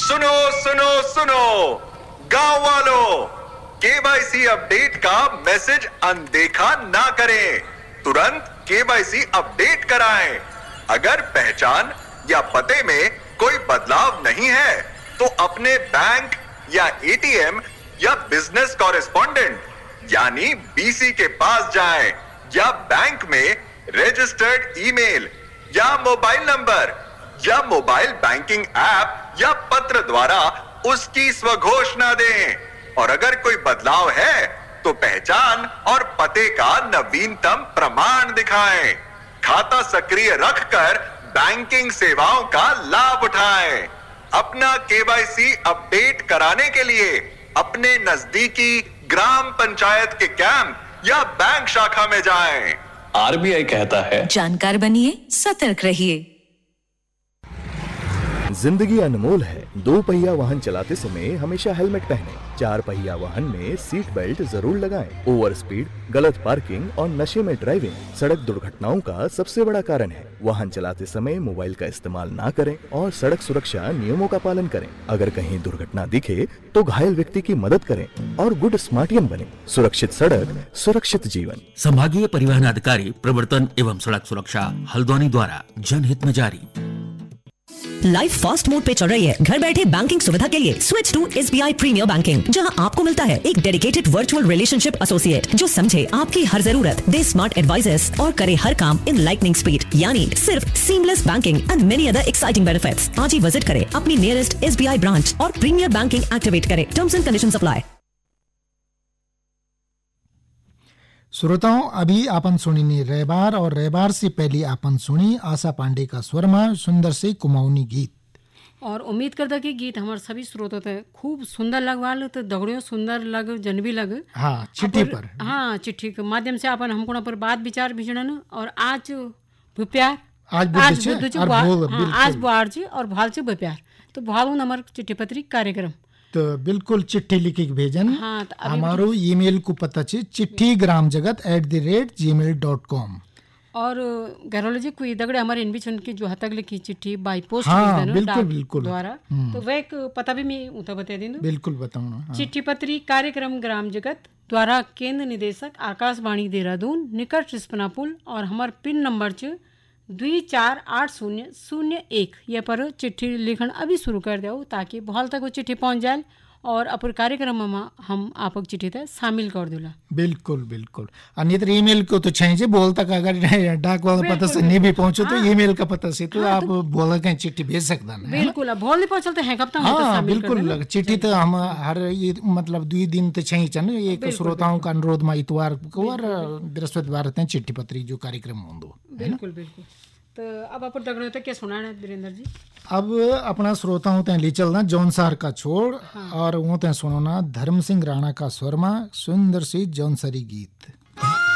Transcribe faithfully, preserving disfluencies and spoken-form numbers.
सुनो सुनो सुनो गांव वालों, केवाईसी अपडेट का मैसेज अनदेखा ना करें, तुरंत केवाईसी अपडेट कराएं। अगर पहचान या पते में कोई बदलाव नहीं है तो अपने बैंक या एटीएम या बिजनेस कॉरेस्पॉन्डेंट यानी बीसी के पास जाएं या बैंक में रजिस्टर्ड ईमेल या मोबाइल नंबर या मोबाइल बैंकिंग ऐप या पत्र द्वारा उसकी स्वघोषणा दें। और अगर कोई बदलाव है तो पहचान और पते का नवीनतम प्रमाण दिखाएं। खाता सक्रिय रखकर बैंकिंग सेवाओं का लाभ उठाएं। अपना केवाईसी अपडेट कराने के लिए अपने नजदीकी ग्राम पंचायत के कैंप या बैंक शाखा में जाएं। आरबीआई कहता है, जानकार बनिए, सतर्क रहिए। जिंदगी अनमोल है। दो पहिया वाहन चलाते समय हमेशा हेलमेट पहनें। चार पहिया वाहन में सीट बेल्ट जरूर लगाएं। ओवर स्पीड, गलत पार्किंग और नशे में ड्राइविंग सड़क दुर्घटनाओं का सबसे बड़ा कारण है। वाहन चलाते समय मोबाइल का इस्तेमाल ना करें और सड़क सुरक्षा नियमों का पालन करें। अगर कहीं दुर्घटना दिखे तो घायल व्यक्ति की मदद करें और गुड स्मार्टियन बने। सुरक्षित सड़क, सुरक्षित जीवन। संभागीय परिवहन अधिकारी, प्रवर्तन एवं सड़क सुरक्षा, हल्द्वानी द्वारा जनहित में जारी। लाइफ फास्ट मोड पे चल रही है। घर बैठे बैंकिंग सुविधा के लिए switch to SBI premiere banking, जहां आपको मिलता है एक डेडिकेटेड वर्चुअल रिलेशनशिप एसोसिएट जो समझे आपकी हर जरूरत, दे स्मार्ट एडवाइजेस और करे हर काम इन लाइटनिंग स्पीड, यानी सिर्फ seamless banking and many other exciting benefits. आज ही विजिट करें अपनी नियरेस्ट एसबीआई ब्रांच और प्रीमियर बैंकिंग एक्टिवेट करें। Terms and conditions apply. श्रोताओं, अभी आपन सुनी रेबार और रेबार से पहली आपन सुनी आशा पांडे का स्वरमा सुंदर से कुमाऊनी गीत। और उम्मीद करता कि गीत हमारे सभी श्रोतों थे खूब सुंदर लगवाल, तो दगड़ियों सुंदर लग, जन भी लग। हाँ, चिट्ठी पर हाँ चिट्ठी के माध्यम से अपन हमको पर बात विचार भिजणन। और आज प्यार आज आज बुद्ध हाँ, आज बुआर जी और भाल से प्यार तो भालू नंबर चिट्ठी पत्री कार्यक्रम तो बिल्कुल चिट्ठी लिखी भेजन। हाँ, हमारो ईमेल को पता चे चिट्ठी ग्राम जगत at the rate ji mail dot com. और घरोलॉजी कोई दगड़े हमारे इनविशन की जो हतक लिखी चिट्ठी बाई पोस्ट हाँ, बिल्कुल बिल्कुल द्वारा तो वह एक पता भी मैं उता बता दी बिल्कुल बताऊँ। हाँ। चिट्ठी पत्री कार्यक्रम ग्राम जगत द्वारा केंद्र निदेशक आकाशवाणी देहरादून निकट रिस्पना पुल और हमार पिन नंबर च दुई चार आठ शून्य शून्य एक ये पर चिट्ठी लिखन अभी शुरू कर दो ताकि बहुत तक वो चिट्ठी पहुंच जाए और अपन कार्यक्रम में हम आपक चिट्ठी तक शामिल कर दूला। बिल्कुल बिल्कुल। अन्यत्र ईमेल को तो चाहिए बोल तक अगर डाक वाला पता से नहीं भी पहुंचे तो ईमेल का पता से तो आप बोला कहीं चिट्ठी भेज सकता है। बिल्कुल बोल नहीं पहुंचल तो है कब तक हाँ बिल्कुल। चिट्ठी तो हम हर ये मतलब दो दिन तो चाहिए चन एक श्रोताओं का अनुरोध में इतवार को और बृहस्पतिवार तक चिट्ठी पत्री जो कार्यक्रम होंगे। बिल्कुल बिल्कुल। तो अब अपन दगड़ों तक क्या सुनाना है वीरेंद्र जी? अब अपना श्रोताओं तय ले चलना जौनसार का छोड़ हाँ। और वो तय सुनना धर्म सिंह राणा का स्वरमा सुंदर सी जौनसरी गीत।